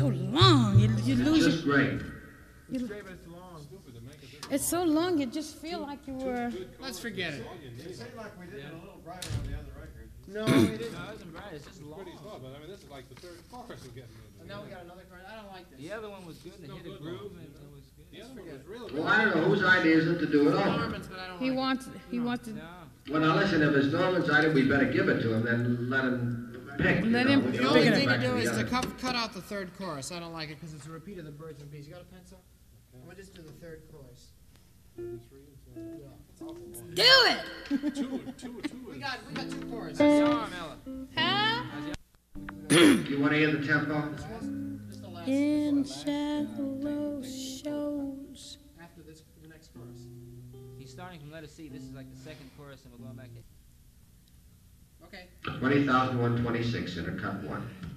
so long. You lose Just great. It's so long. You just feel like you were. Let's forget it. It seemed like we did it a little brighter on the other record. No, we didn't. No, it isn't right. It's just long. Pretty slow, but I mean, this is like the third chorus we're getting into. And now we got another chord. I don't like this. The other one was good, and it hit a groove, and it was good. The other one was really Well, I don't know whose idea is it to do it over. Norman's, but I don't He like wants. He No. wants to. No. Well, now listen, if it's Norman's idea, we better give it to him, then let him pick. Let you know, him we it. can The always only go thing to back do the is to other. cut out the third chorus. I don't like it because it's a repeat of the birds and bees. You got a pencil? I'm gonna just do the third chorus. Do it. We got two choruses. How's your arm, Ella? Huh? You want to hear the tempo? Just the last. In shallow shows. After this, the next chorus. He's starting from letter C. This is like the second chorus, and we're going back to... Okay. 20,126 in a cut one.